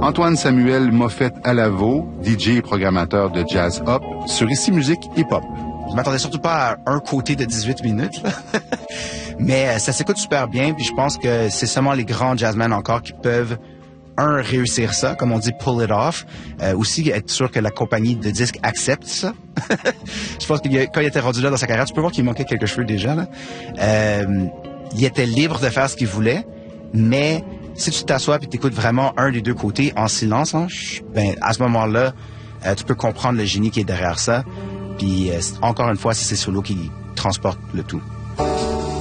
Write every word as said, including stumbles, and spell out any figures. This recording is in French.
Antoine Samuel Moffett Alavo, D J et programmateur de Jazz Hop sur Ici Musique Hip Hop. Je m'attendais surtout pas à un côté de dix-huit minutes, là. Mais euh, ça s'écoute super bien, puis je pense que c'est seulement les grands jazzmen encore qui peuvent, un, réussir ça, comme on dit, pull it off. Euh, aussi, être sûr que la compagnie de disques accepte ça. Je pense que quand il était rendu là dans sa carrière, tu peux voir qu'il manquait quelques cheveux déjà, là. Euh, il était libre de faire ce qu'il voulait, mais si tu t'assois et t'écoutes vraiment un des deux côtés en silence, hein, ben, à ce moment-là, euh, tu peux comprendre le génie qui est derrière ça. Puis, euh, encore une fois, c'est ses solos qui transportent le tout.